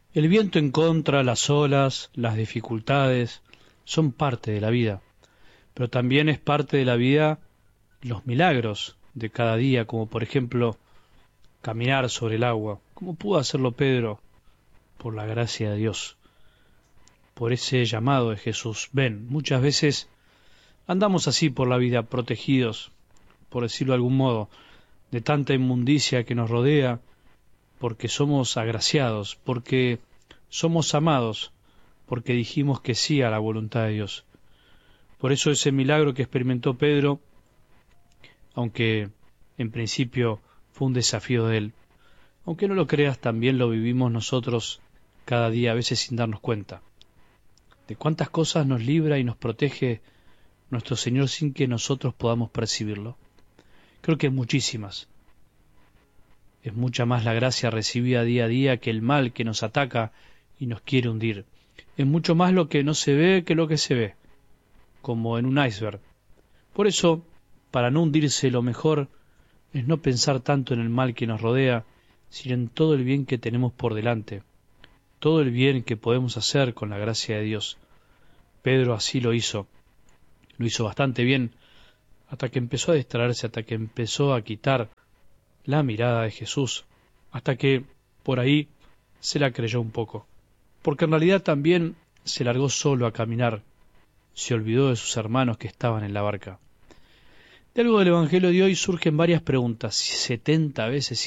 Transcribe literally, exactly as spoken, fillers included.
El viento en contra, las olas, las dificultades, son parte de la vida, pero también es parte de la vida los milagros de cada día, como por ejemplo caminar sobre el agua, como pudo hacerlo Pedro, por la gracia de Dios, por ese llamado de Jesús. Ven, muchas veces andamos así por la vida, protegidos, por decirlo de algún modo, de tanta inmundicia que nos rodea, porque somos agraciados, porque somos amados, porque dijimos que sí a la voluntad de Dios. Por eso ese milagro que experimentó Pedro, aunque en principio fue un desafío de él, aunque no lo creas, también lo vivimos nosotros cada día, a veces sin darnos cuenta, de cuántas cosas nos libra y nos protege nuestro Señor sin que nosotros podamos percibirlo. Creo que muchísimas. Es mucha más la gracia recibida día a día que el mal que nos ataca y nos quiere hundir. Es mucho más lo que no se ve que lo que se ve, como en un iceberg. Por eso, para no hundirse, lo mejor es no pensar tanto en el mal que nos rodea, sino en todo el bien que tenemos por delante, todo el bien que podemos hacer con la gracia de Dios. Pedro así lo hizo, lo hizo bastante bien, hasta que empezó a distraerse, hasta que empezó a quitar la mirada de Jesús, hasta que por ahí se la creyó un poco, porque en realidad también se largó solo a caminar, se olvidó de sus hermanos que estaban en la barca. De algo del Evangelio de hoy surgen varias preguntas, setenta veces